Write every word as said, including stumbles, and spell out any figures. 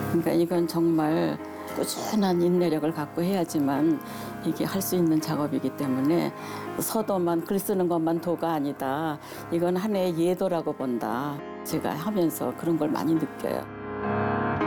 그러니까 이건 정말 꾸준한 인내력을 갖고 해야지만 이게 할 수 있는 작업이기 때문에 서도만 글 쓰는 것만 도가 아니다. 이건 하나의 예도라고 본다. 제가 하면서 그런 걸 많이 느껴요.